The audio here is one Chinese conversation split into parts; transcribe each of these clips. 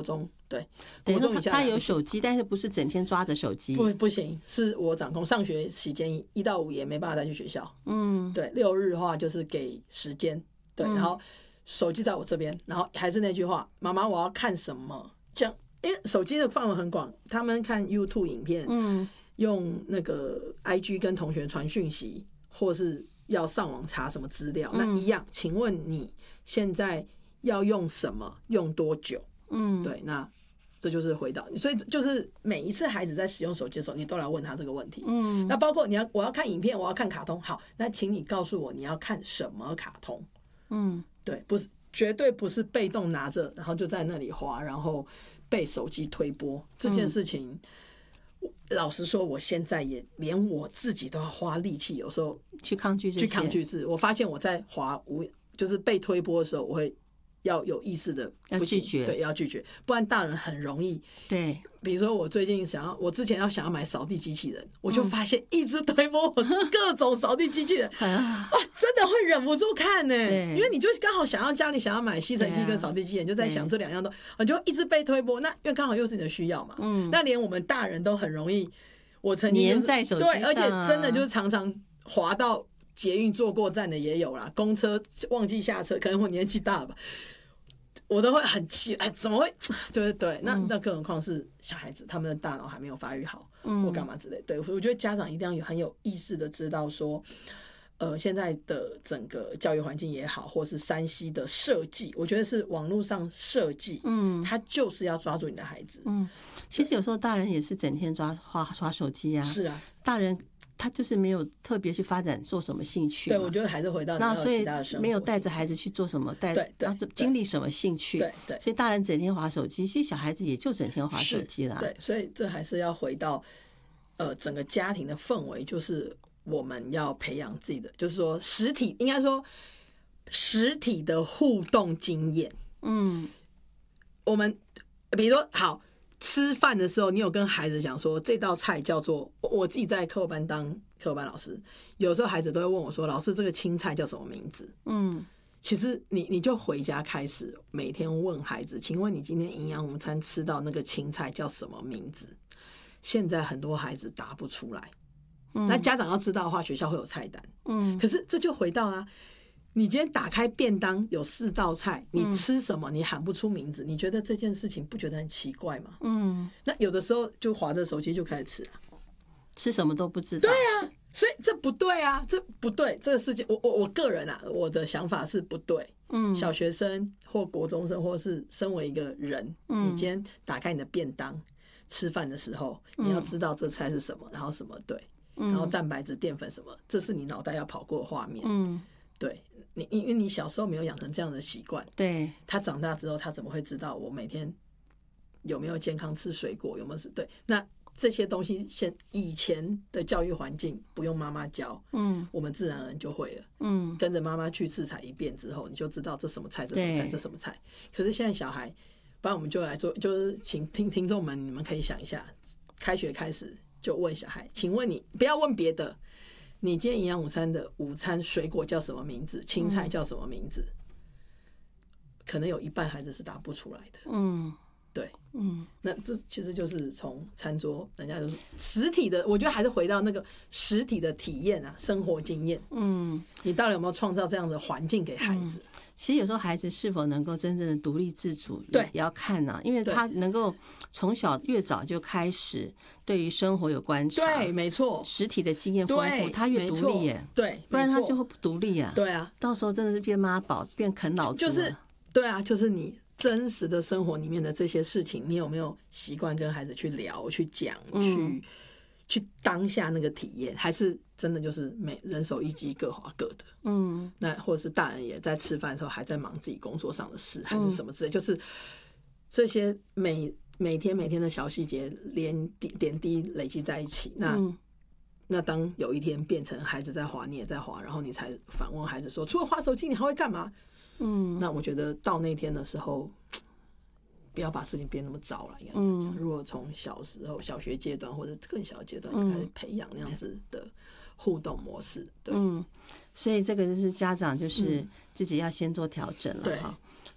中，对， 国中以下他有手机，但是不是整天抓着手机， 不行，是我掌控。上学期间1到5也没办法带去学校，对，6日的话就是给时间，对，然后手机在我这边，然后还是那句话，妈妈我要看什么，这样，因为手机的范围很广，他们看 YouTube 影片，用那个 IG 跟同学传讯息，或是要上网查什么资料，那一样，请问你现在要用什么，用多久？对，那这就是回到，所以就是每一次孩子在使用手机的时候，你都来问他这个问题。那包括我要看影片，我要看卡通，好，那请你告诉我你要看什么卡通？对，不是绝对不是被动拿着，然后就在那里滑，然后被手机推播这件事情。老实说，我现在也连我自己都要花力气，有时候去抗拒我发现我在滑就是被推播的时候，我会要有意识的要拒绝， 对，要拒绝，不然大人很容易。 对， 比如说我最近我之前想要买扫地机器人，我就发现一直推播我各种扫地机器人，哇，真的会忍不住看呢。因为你就刚好家里想要买吸尘器跟扫地机器人，就在想这2样你就一直被推播。那因为刚好又是你的需要嘛，那连我们大人都很容易，我曾经黏在手机上， 对，而且真的就是常常滑到捷运坐过站的也有啦，公车忘记下车，可能我年纪大了吧。我都会很气，哎，怎么会？就是对，那更何况是小孩子，他们的大脑还没有发育好，或干嘛之类。对，我觉得家长一定要很有意识的知道说，现在的整个教育环境也好，或是3C 的设计，我觉得是网络上设计，它就是要抓住你的孩子。 其实有时候大人也是整天刷手机啊， 是啊， 大人。他就是没有特别去发展做什么兴趣， 对，我觉得还是回到你其他的生活， 没有带着孩子去做什么，经历什么兴趣， 对， 所以大人整天滑手机，其实小孩子也就整天滑手机啦。 对，所以这还是要回到整个家庭的氛围，就是我们要培养自己的，就是说应该说实体的互动经验。我们比如说好。吃饭的时候，你有跟孩子讲说这道菜叫做，我自己在课后班当课后班老师，有时候孩子都会问我说，老师这个青菜叫什么名字？其实你就回家开始每天问孩子，请问你今天营养午餐吃到那个青菜叫什么名字？现在很多孩子答不出来，那家长要知道的话，学校会有菜单。可是这就回到你今天打开便当有4道菜，你吃什么？你喊不出名字，你觉得这件事情不觉得很奇怪吗？那有的时候就滑着手机就开始吃了， 吃什么都不知道。 对啊，所以这不对啊，这不对。这个事情，我个人我的想法是不对。小学生或国中生，或是身为一个人，你今天打开你的便当，吃饭的时候，你要知道这菜是什么，然后什么对，然后蛋白质、淀粉什么，这是你脑袋要跑过的画面。对。因为你小时候没有养成这样的习惯， 对， 他长大之后他怎么会知道我每天有没有健康吃水果，有没有对？那这些东西以前的教育环境不用妈妈教，我们自然而然就会了，跟着妈妈去试采一遍之后，你就知道这什么菜，这什么菜，这什么菜。可是现在小孩，不然我们就来做，就是请听众们，你们可以想一下，开学开始就问小孩，请问你不要问别的。你今天营养午餐的午餐水果叫什么名字？青菜叫什么名字？可能有一半孩子是答不出来的。对，那这其实就是从餐桌，人家就是实体的，我觉得还是回到那个实体的体验啊，生活经验。你到底有没有创造这样的环境给孩子？ 其实有时候孩子是否能够真正的独立自主，也要看因为他能够从小越早就开始对于生活有观察， 对，没错， 实体的经验丰富，他越独立耶， 对， 不然他就会不独立啊， 对啊， 到时候真的是变妈宝，变啃老族， 就是对啊，就是你真实的生活里面的这些事情，你有没有习惯跟孩子去聊、去讲、去当下那个体验，还是真的就是人手一机各划各的？那或者是大人也在吃饭的时候还在忙自己工作上的事，还是什么之类，就是这些每天的小细节连点滴累积在一起，那当有一天变成孩子在滑，你也在滑，然后你才反问孩子说，除了滑手机你还会干嘛？那我觉得到那天的时候，不要把事情变那么糟了，应该这样讲。如果从小时候小学阶段或者更小的阶段就开始培养那样子的互动模式，对， 所以这个就是家长就是自己要先做调整了哈。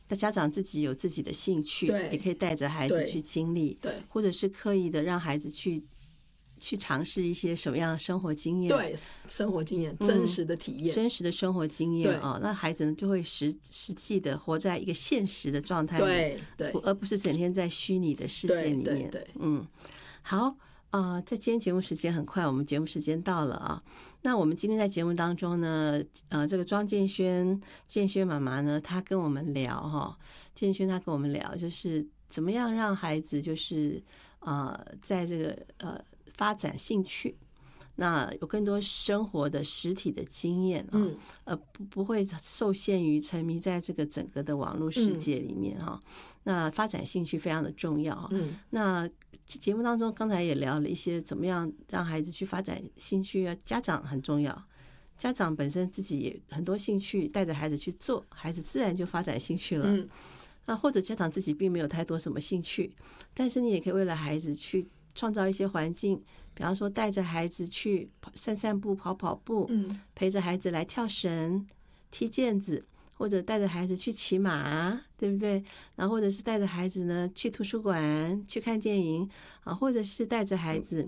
家长自己有自己的兴趣， 对， 也可以带着孩子去经历， 对， 或者是刻意的让孩子去尝试一些什么样的生活经验， 对，生活经验，真实的体验， 真实的生活经验啊，那孩子呢就会实际的活在一个现实的状态里， 对， 而不是整天在虚拟的世界里面。 对， 好。在今天节目时间很快，我们节目时间到了啊。那我们今天在节目当中呢，这个庄建轩妈妈呢，她跟我们聊哈，建轩她跟我们聊，就是怎么样让孩子就是在这个发展兴趣，那有更多生活的实体的经验啊，不会受限于沉迷在这个整个的网络世界里面哈。那发展兴趣非常的重要哈。那节目当中刚才也聊了一些怎么样让孩子去发展兴趣啊，家长很重要，家长本身自己也很多兴趣，带着孩子去做，孩子自然就发展兴趣了。那或者家长自己并没有太多什么兴趣，但是你也可以为了孩子去创造一些环境，比方说带着孩子去散步、跑步，陪着孩子来跳绳、踢毽子，或者带着孩子去骑马，对不对？然后或者是带着孩子呢去图书馆去看电影啊，或者是带着孩子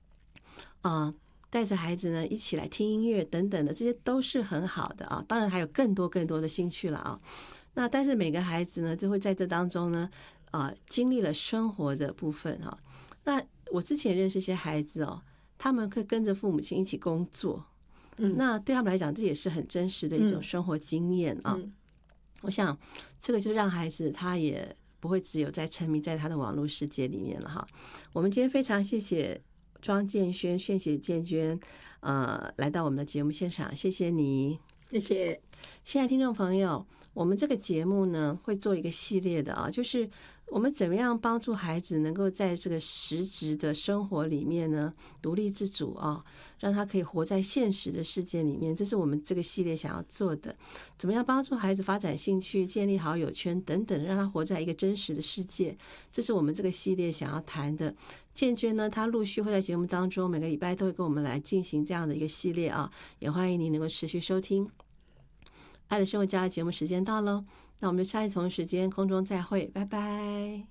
呢一起来听音乐等等的，这些都是很好的啊。当然还有更多的兴趣了啊。那但是每个孩子呢就会在这当中呢经历了生活的部分啊。那我之前认识一些孩子他们可以跟着父母亲一起工作，那对他们来讲这也是很真实的一种生活经验啊。我想这个就让孩子他也不会只有在沉迷在他的网络世界里面了哈。我们今天非常谢谢庄建轩、谢谢建娟来到我们的节目现场，谢谢你。 谢谢。 亲爱的听众朋友，我们这个节目呢会做一个系列的啊，就是我们怎么样帮助孩子能够在这个实质的生活里面呢独立自主啊，让他可以活在现实的世界里面，这是我们这个系列想要做的。怎么样帮助孩子发展兴趣、建立好友圈等等，让他活在一个真实的世界，这是我们这个系列想要谈的。建娟呢，她陆续会在节目当中每个礼拜都会跟我们来进行这样的一个系列啊，也欢迎你能够持续收听。爱的生活家的节目时间到了，那我们下一同时间空中再会，拜拜。